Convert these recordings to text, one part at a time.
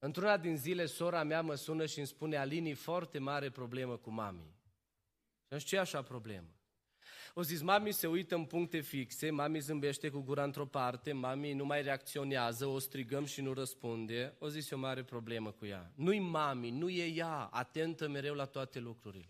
Într-una din zile, sora mea mă sună și îmi spune: Alini, foarte mare problemă cu mami. Și am zis: ce așa problemă? O zis: mami se uită în puncte fixe, mami zâmbește cu gura într-o parte, mami nu mai reacționează, o strigăm și nu răspunde. O zis: e o mare problemă cu ea. Nu-i mami, nu e ea, atentă mereu la toate lucrurile.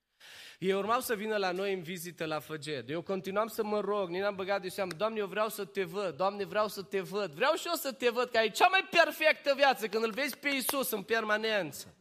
Ei urmau să vină la noi în vizită la Făget. Eu continuam să mă rog, nici n-am băgat de seamă: Doamne, eu vreau să te văd, Doamne, vreau să te văd, vreau și eu să te văd, că ai cea mai perfectă viață, când îl vezi pe Iisus în permanență.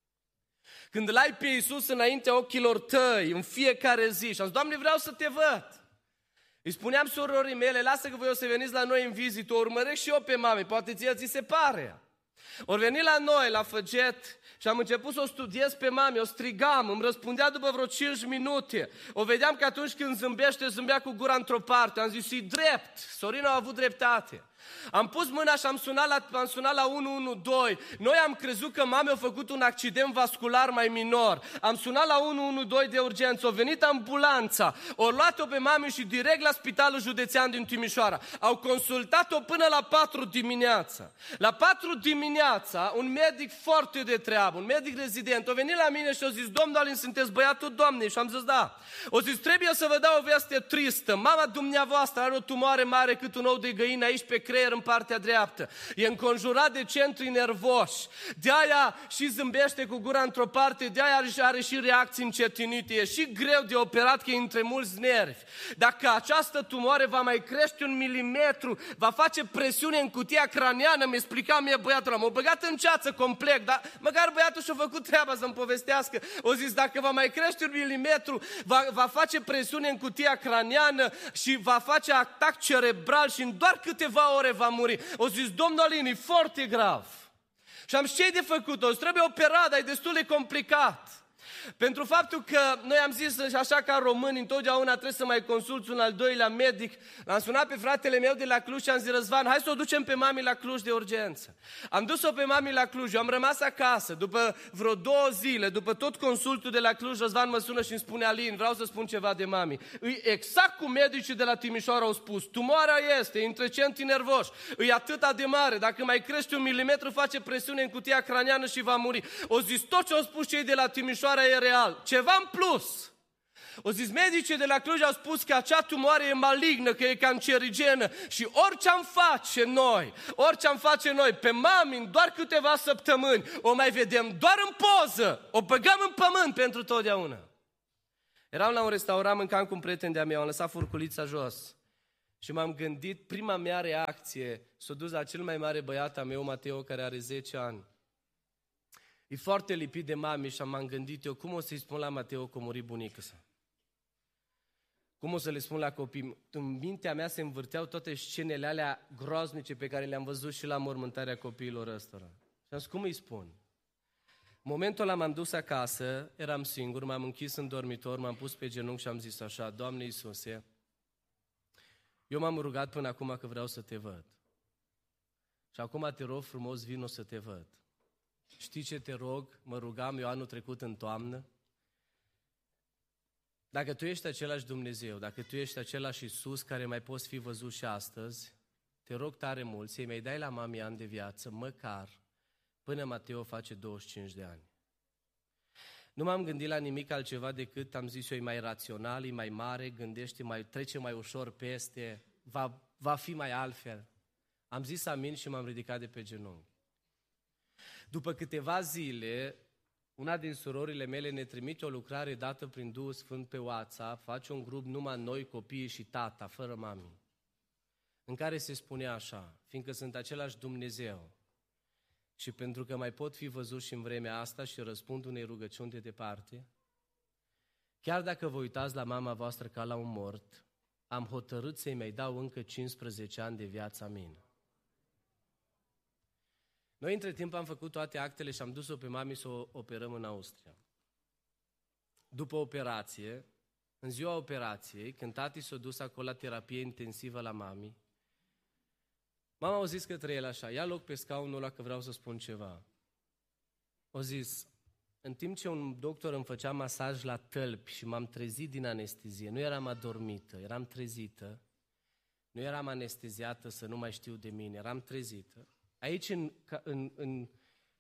Când îl ai pe Iisus înaintea ochilor tăi, în fiecare zi. Și am zis: Doamne, vreau să te văd. Îi spuneam surorii mele: lasă că voi o să veniți la noi în vizită, o urmăresc și eu pe mami, poate ți se pare. Ori veni la noi, la Făget, și am început să o studiez pe mami, o strigam, îmi răspundea după vreo 5 minute. O vedeam că atunci când zâmbește, zâmbea cu gura într-o parte. Am zis: e drept, Sorina a avut dreptate. Am pus mâna și am sunat la 112. Noi am crezut că mami a făcut un accident vascular mai minor. Am sunat la 112 de urgență, a venit ambulanța, au luat-o pe mami și direct la Spitalul Județean din Timișoara. Au consultat-o până la 4 dimineața. La 4 dimineața, un medic foarte de treabă, un medic rezident, a venit la mine și a zis: domnul Alin, sunteți băiatul doamnei? Și am zis: da. O zis: trebuie să vă dau o veste tristă. Mama dumneavoastră are o tumoare mare cât un ou de găină aici pe creier, în partea dreaptă. E înconjurat de centri nervoși. De-aia și zâmbește cu gura într-o parte, de-aia are și reacții încetinite. E și greu de operat, că e între mulți nervi. Dacă această tumoare va mai crește 1 milimetru, va face presiune în cutia craniană, mi explica mie băiatul ăla. M-a băgat în ceață complet, dar măcar băiatul și-a făcut treaba să-mi povestească. O zis: dacă va mai crește 1 milimetru, va face presiune în cutia craniană și va face atac cerebral și în doar câteva ore va muri. O zis: domnul Alin, e foarte grav. Și am zis: ce-i de făcut? O zis: trebuie operat, dar e destul de complicat. Pentru faptul că noi am zis, așa ca români, întotdeauna trebuie să mai consulți un al doilea medic. L-am sunat pe fratele meu de la Cluj și am zis: Răzvan, hai să o ducem pe mami la Cluj de urgență. Am dus-o pe mami la Cluj, eu am rămas acasă. După vreo 2 zile, după tot consultul de la Cluj, Răzvan mă sună și îmi spune: Alin, vreau să spun ceva de mami. E exact cum medicii de la Timișoara au spus: tumoarea este între centri nervoși, e atâta de mare, dacă mai crește 1 milimetru, face presiune în cutia craniană și va muri. O zis: tot ce au spus cei de la Timișoara e real. Ceva în plus. O zis: medicii de la Cluj au spus că acea tumoare e malignă, că e cancerigenă și orice am face noi pe mami în doar câteva săptămâni, o mai vedem doar în poză, o băgăm în pământ pentru totdeauna. Eram la un restaurant, mâncam cu un prieten de-a meu, am lăsat furculița jos și m-am gândit, prima mea reacție s-a dus la cel mai mare băiat al meu, Mateo, care are 10 ani. E foarte lipit de mami și m-am gândit eu: cum o să-i spun la Mateo că a murit bunica sa? Cum o să le spun la copii? În mintea mea se învârteau toate scenele alea groaznice pe care le-am văzut și la mormântarea copiilor ăstora. Și am zis: cum îi spun? În momentul ăla m-am dus acasă, eram singur, m-am închis în dormitor, m-am pus pe genunchi și am zis așa: Doamne Iisuse, eu m-am rugat până acum că vreau să te văd. Și acum te rog frumos, vino să te văd. Știi ce te rog? Mă rugam eu anul trecut în toamnă. Dacă Tu ești același Dumnezeu, dacă Tu ești același Iisus care mai poți fi văzut și astăzi, te rog tare mult să-i mai dai la mami ani de viață, măcar până Mateo face 25 de ani. Nu m-am gândit la nimic altceva decât, am zis eu, e mai rațional, e mai mare, gândește, trece mai ușor peste, va fi mai altfel. Am zis amin și m-am ridicat de pe genunchi. După câteva zile, una din surorile mele ne trimite o lucrare dată prin Duhul Sfânt pe WhatsApp, face un grup numai noi, copiii și tata, fără mami, în care se spunea așa: fiindcă sunt același Dumnezeu și pentru că mai pot fi văzut și în vremea asta și răspund unei rugăciuni de departe, chiar dacă vă uitați la mama voastră ca la un mort, am hotărât să-i mai dau încă 15 ani de viață, amin. Noi între timp am făcut toate actele și am dus-o pe mami să o operăm în Austria. După operație, în ziua operației, când tati s-a dus acolo la terapie intensivă la mami, mama a zis către el așa: ia loc pe scaunul ăla că vreau să spun ceva. O zis: în timp ce un doctor îmi făcea masaj la tălpi și m-am trezit din anestezie, nu eram adormită, eram trezită, nu eram anesteziată să nu mai știu de mine, eram trezită. Aici, în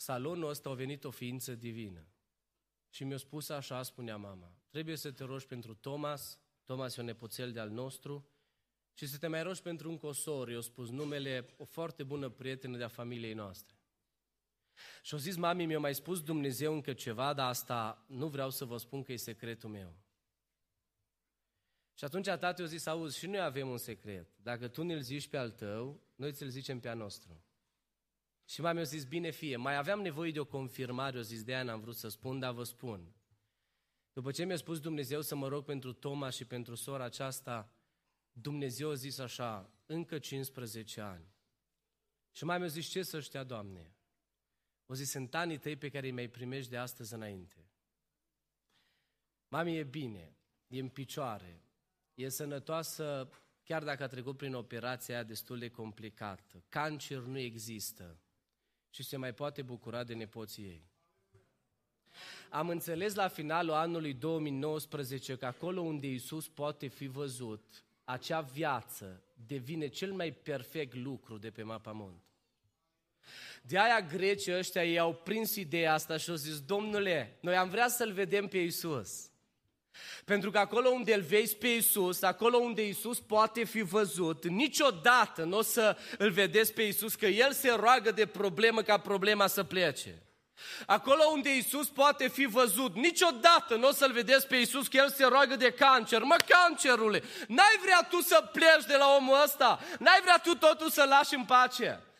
salonul ăsta a venit o ființă divină. Și mi-a spus așa, spunea mama, trebuie să te rogi pentru Thomas e un nepoțel de-al nostru, și să te mai rogi pentru un cosor, i-a spus numele, o foarte bună prietenă de-a familiei noastre. Și-a zis, mami, mi-a mai spus Dumnezeu încă ceva, dar asta nu vreau să vă spun că e secretul meu. Și atunci tati a zis, auzi, și noi avem un secret. Dacă tu ne-l zici pe al tău, noi ți-l zicem pe al nostru. Și mami a zis, bine fie, mai aveam nevoie de o confirmare, a zis, de-aia n-am vrut să spun, dar vă spun. După ce mi-a spus Dumnezeu să mă rog pentru Toma și pentru sora aceasta, Dumnezeu a zis așa, încă 15 ani. Și mami a zis, ce să știa, Doamne? O zis, sunt anii tăi pe care îi mai primești de astăzi înainte. Mami, e bine, e în picioare, e sănătoasă, chiar dacă a trecut prin operația aia destul de complicată. Cancer nu există și se mai poate bucura de nepoții ei. Am înțeles la finalul anului 2019 că acolo unde Iisus poate fi văzut, acea viață devine cel mai perfect lucru de pe mapamont. De aia grecii ăștia ei au prins ideea asta și au zis, Domnule, noi am vrea să-L vedem pe Iisus. Pentru că acolo unde îl vezi pe Iisus, acolo unde Iisus poate fi văzut, niciodată nu o să îl vedeți pe Iisus că El se roagă de problemă ca problema să plece. Acolo unde Iisus poate fi văzut, niciodată nu o să-L vedeți pe Iisus că El se roagă de cancer. Mă, cancerule, n-ai vrea tu să pleci de la omul ăsta? N-ai vrea tu totul să-l lași în pace?